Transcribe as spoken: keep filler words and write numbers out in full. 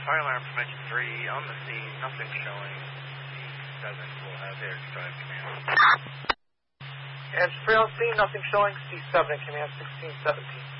fire alarm prevention three on the scene, nothing showing. C seven will have their drive command. And three on scene, nothing showing. C seven in command, sixteen seventeen.